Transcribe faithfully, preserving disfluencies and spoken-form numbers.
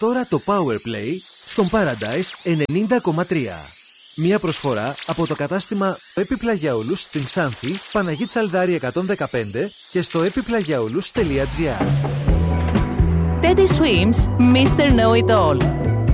τώρα το Powerplay στον Paradise ενενήντα κόμμα τρία. Μία προσφορά από το κατάστημα Επιπλαγιαούλους στην Ξάνθη, Παναγή Τσαλδάρη εκατόν δεκαπέντε και στο επιπλαγιαούλους τελεία τζι άρ. Teddy Swims, μίστερ Know It All.